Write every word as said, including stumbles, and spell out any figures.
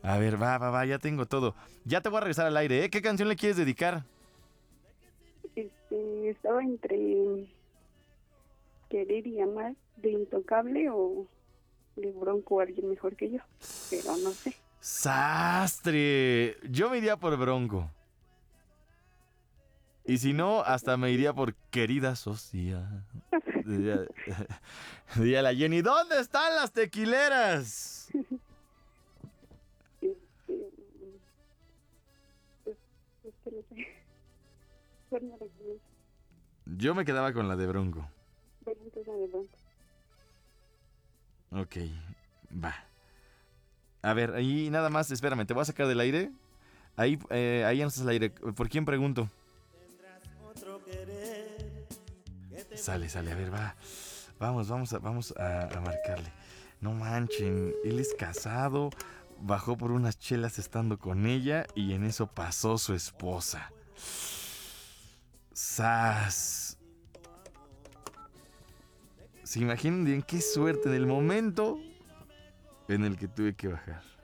A ver, va, va, va, ya tengo todo. Ya te voy a regresar al aire, ¿eh? ¿Qué canción le quieres dedicar? Este, estaba entre Querer y Amar de Intocable o de Bronco, alguien mejor que yo, pero no sé. ¡Sastre! Yo me iría por Bronco. Y si no, hasta me iría por Querida Socia. Diría, diría la Jenny, ¿dónde están las tequileras? Este, pues, pues que no sé. Pues no recuerdo. Yo me quedaba con la de Bronco. Bueno, entonces la de Bronco. Ok, va. A ver, ahí nada más, espérame, te voy a sacar del aire. Ahí, eh, ahí ya no estás al aire. ¿Por quién pregunto? Sale, sale, a ver, va. Vamos, vamos a, vamos a, a marcarle. No manchen, él es casado, bajó por unas chelas estando con ella y en eso pasó su esposa. ¡Sas! ¿Se imaginan bien qué suerte en el momento en el que tuve que bajar?